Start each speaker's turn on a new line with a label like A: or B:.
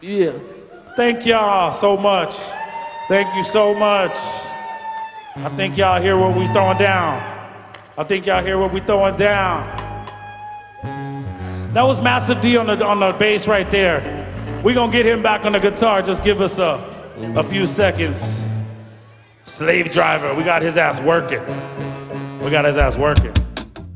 A: Yeah.
B: Thank y'all so much. Thank you so much. I think y'all hear what we throwing down. I think y'all hear what we throwing down. That was Massive D on the bass right there. We gonna get him back on the guitar. Just give us a few seconds. Slave Driver, we got his ass working. We got his ass working.